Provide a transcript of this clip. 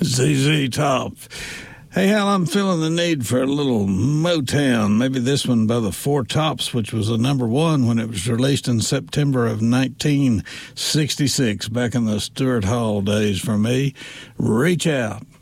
ZZ Top. Hey, Hal, I'm feeling the need for a little Motown. Maybe this one by the Four Tops, which was a number one when it was released in September of 1966, back in the Stuart Hall days for me. Reach Out.